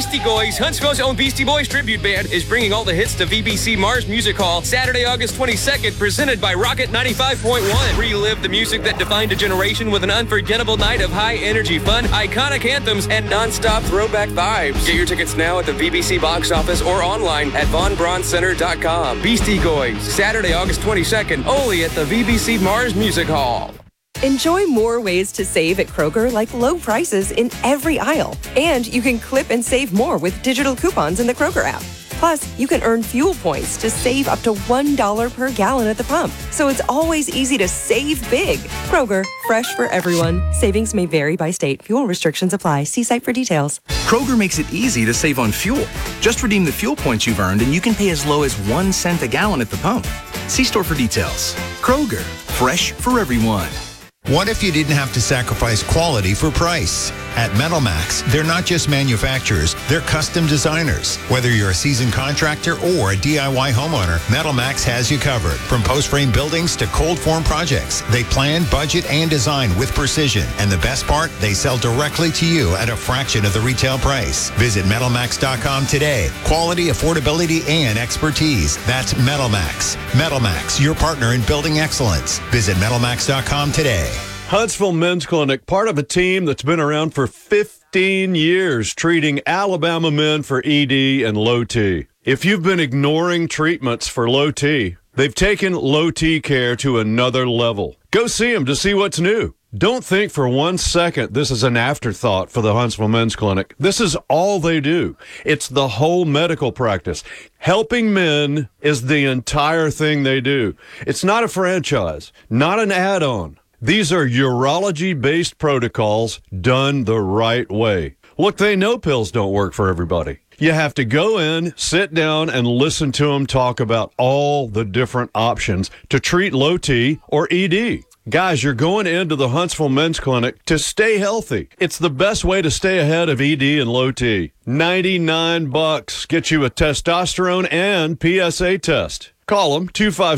Beastie Boys, Huntsville's own Beastie Boys tribute band, is bringing all the hits to VBC Mars Music Hall Saturday, August 22nd, presented by Rocket 95.1. Relive the music that defined a generation with an unforgettable night of high-energy fun, iconic anthems, and non-stop throwback vibes. Get your tickets now at the VBC box office or online at VonBraunCenter.com. Beastie Boys, Saturday, August 22nd, only at the VBC Mars Music Hall. Enjoy more ways to save at Kroger, like low prices in every aisle. And you can clip and save more with digital coupons in the Kroger app. Plus, you can earn fuel points to save up to $1 per gallon at the pump. So it's always easy to save big. Kroger, fresh for everyone. Savings may vary by state. Fuel restrictions apply. See site for details. Kroger makes it easy to save on fuel. Just redeem the fuel points you've earned and you can pay as low as 1 cent a gallon at the pump. See store for details. Kroger, fresh for everyone. What if you didn't have to sacrifice quality for price? At MetalMax, they're not just manufacturers, they're custom designers. Whether you're a seasoned contractor or a DIY homeowner, MetalMax has you covered. From post-frame buildings to cold-form projects, they plan, budget, and design with precision. And the best part, they sell directly to you at a fraction of the retail price. Visit MetalMax.com today. Quality, affordability, and expertise. That's MetalMax. MetalMax, your partner in building excellence. Visit MetalMax.com today. Huntsville Men's Clinic, part of a team that's been around for 15 years, treating Alabama men for ED and low T. If you've been ignoring treatments for low T, they've taken low T care to another level. Go see them to see what's new. Don't think for 1 second this is an afterthought for the Huntsville Men's Clinic. This is all they do. It's the whole medical practice. Helping men is the entire thing they do. It's not a franchise, not an add-on. These are urology-based protocols done the right way. Look, they know pills don't work for everybody. You have to go in, sit down, and listen to them talk about all the different options to treat low T or ED. Guys, you're going into the Huntsville Men's Clinic to stay healthy. It's the best way to stay ahead of ED and low T. $99 gets you a testosterone and PSA test. Call them,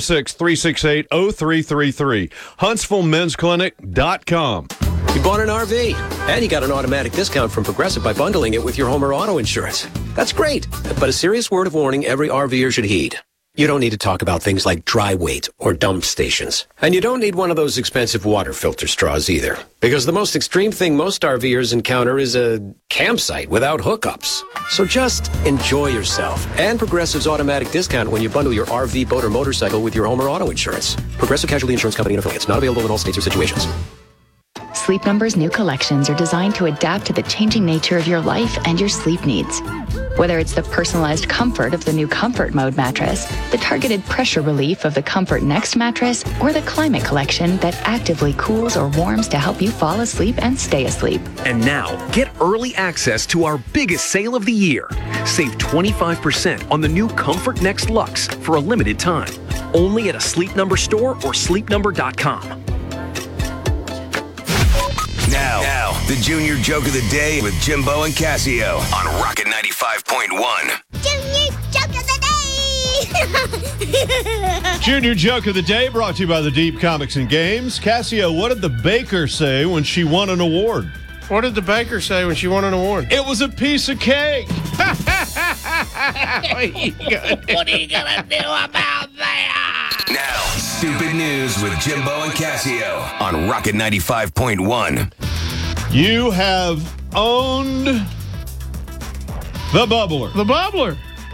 256-368-0333. HuntsvilleMen'sClinic.com. You bought an RV, and you got an automatic discount from Progressive by bundling it with your home or auto insurance. That's great, but a serious word of warning every RVer should heed. You don't need to talk about things like dry weight or dump stations. And you don't need one of those expensive water filter straws either. Because the most extreme thing most RVers encounter is a campsite without hookups. So just enjoy yourself. And Progressive's automatic discount when you bundle your RV, boat, or motorcycle with your home or auto insurance. Progressive Casualty Insurance Company and affiliates. Not available in all states or situations. Sleep Number's new collections are designed to adapt to the changing nature of your life and your sleep needs. Whether it's the personalized comfort of the new Comfort Mode mattress, the targeted pressure relief of the Comfort Next mattress, or the Climate Collection that actively cools or warms to help you fall asleep and stay asleep. And now, get early access to our biggest sale of the year. Save 25% on the new Comfort Next Luxe for a limited time. Only at a Sleep Number store or sleepnumber.com. Now, the Junior Joke of the Day with Jimbo and Casio on Rocket 95.1. Junior Joke of the Day! Junior Joke of the Day brought to you by the Deep Comics and Games. Casio, what did the baker say when she won an award? What did the baker say when she won an award? It was a piece of cake. What are you gonna do about that? Now, stupid news with Jimbo and Casio on Rocket 95.1. You have owned the bubbler. The bubbler.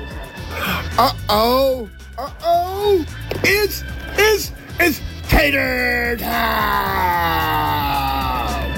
Uh-oh. It's tater time.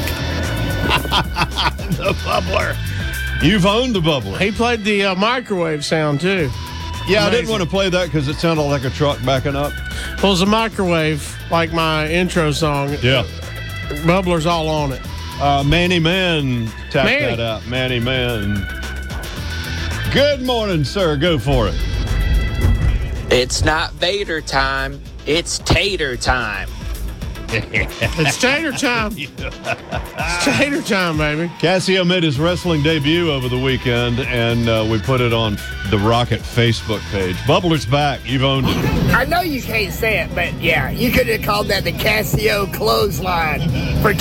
The bubbler. You've owned the bubbler. He played the microwave sound, too. Yeah, Amazing. I didn't want to play that because it sounded like a truck backing up. Well, it's a microwave, like my intro song. Yeah. Bubbler's all on it. Manny Man tapped that out. Manny Man. Good morning, sir. Go for it. It's not Vader time. It's tater time. It's tater time. It's tater time, baby. Casio made his wrestling debut over the weekend, and we put it on the Rocket Facebook page. Bubbler's back. You've owned it. I know you can't say it, but yeah, you could have called that the Casio clothesline for